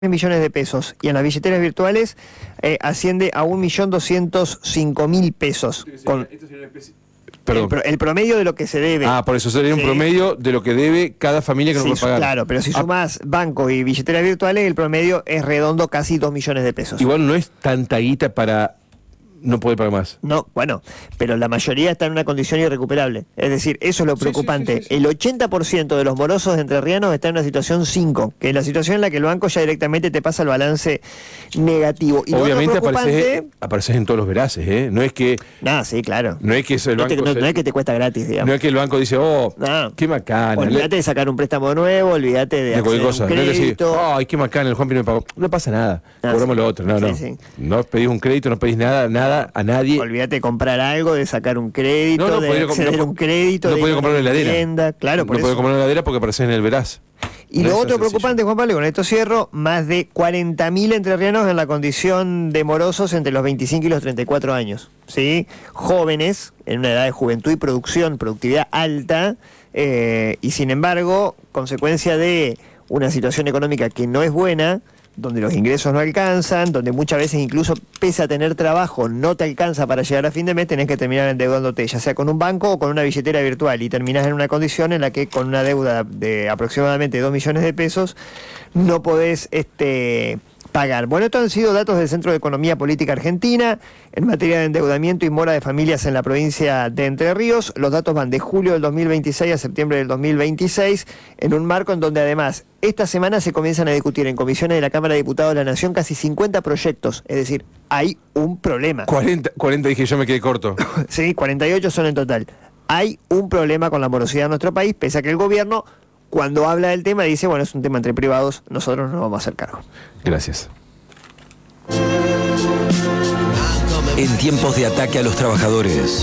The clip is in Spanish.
millones de pesos y en las billeteras virtuales asciende a 1.205.000 pesos. Con el promedio de lo que se debe. Ah, por eso sería un promedio de lo que debe cada familia que no puede pagar. Claro, pero si sumás banco y billeteras virtuales, el promedio es redondo casi 2 millones de pesos. Igual no es tanta guita para no poder pagar más. No, bueno, pero la mayoría está en una condición irrecuperable. Es decir, eso es lo preocupante. Sí. El 80% de los morosos entrerrianos está en una situación 5, que es la situación en la que el banco ya directamente te pasa el balance negativo. Y obviamente apareces en todos los veraces, ¿eh? No es que... No, sí, claro. No es que el banco... No es que te cuesta gratis, digamos. No es que el banco dice, qué macana. Olvídate de sacar un préstamo nuevo, olvídate de cualquier cosa. Un crédito. No es decir, qué macana, el Juanpi no me pagó. No pasa nada. Cobramos lo otro. No. No pedís un crédito, no pedís nada a nadie. Olvídate de comprar algo, de sacar un crédito, de acceder a un crédito. No podés comprar una heladera. Claro, por no podés comprar una heladera porque apareces en el veraz. Y lo otro preocupante, Juan Pablo, con esto cierro, más de 40.000 entrerrianos en la condición de morosos entre los 25 y los 34 años. ¿Sí? Jóvenes, en una edad de juventud y productividad alta, y sin embargo, consecuencia de una situación económica que no es buena, donde los ingresos no alcanzan, donde muchas veces incluso pese a tener trabajo no te alcanza para llegar a fin de mes, tenés que terminar endeudándote, ya sea con un banco o con una billetera virtual, y terminás en una condición en la que con una deuda de aproximadamente 2 millones de pesos no podés pagar. Bueno, estos han sido datos del Centro de Economía Política Argentina en materia de endeudamiento y mora de familias en la provincia de Entre Ríos. Los datos van de julio del 2026 a septiembre del 2026, en un marco en donde además esta semana se comienzan a discutir en comisiones de la Cámara de Diputados de la Nación casi 50 proyectos, es decir, hay un problema. 40 dije, yo me quedé corto. Sí, 48 son en total. Hay un problema con la morosidad en nuestro país, pese a que el gobierno, cuando habla del tema, dice, bueno, es un tema entre privados, nosotros no nos vamos a hacer cargo. Gracias. En tiempos de ataque a los trabajadores,